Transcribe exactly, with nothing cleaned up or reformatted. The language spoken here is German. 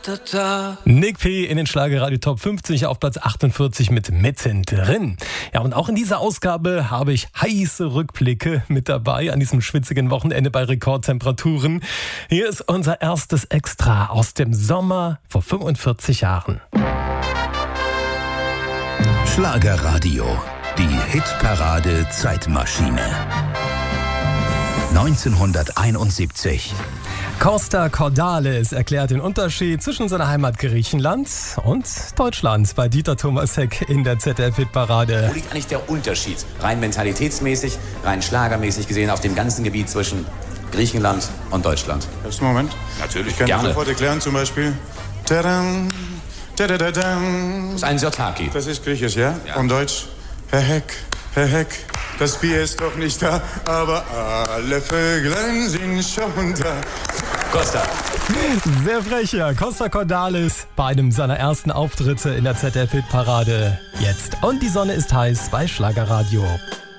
Nick P. in den Schlagerradio Top fünfzig auf Platz achtundvierzig mit Mittendrin. Ja, und auch in dieser Ausgabe habe ich heiße Rückblicke mit dabei an diesem schwitzigen Wochenende bei Rekordtemperaturen. Hier ist unser erstes Extra aus dem Sommer vor fünfundvierzig Jahren. Schlagerradio, die Hitparade Zeitmaschine. neunzehnhunderteinundsiebzig. Costa Cordalis erklärt den Unterschied zwischen seiner Heimat Griechenland und Deutschland bei Dieter Thomas Heck in der Z D F-Hitparade. Wo liegt eigentlich der Unterschied, rein mentalitätsmäßig, rein schlagermäßig gesehen, auf dem ganzen Gebiet zwischen Griechenland und Deutschland? Ersten Moment. Natürlich, Ich kann gerne. sofort erklären, zum Beispiel. Tadam, tadadadam. Das ist ein Sirtaki. Das ist Griechisch, ja? Ja. Und Deutsch. Herr Heck, Herr Heck, das Bier ist doch nicht da, aber alle Vöglein sind schon da. Costa. Sehr frecher Costa Cordalis bei einem seiner ersten Auftritte in der Z D F-Hitparade. Jetzt. Und die Sonne ist heiß bei Schlagerradio.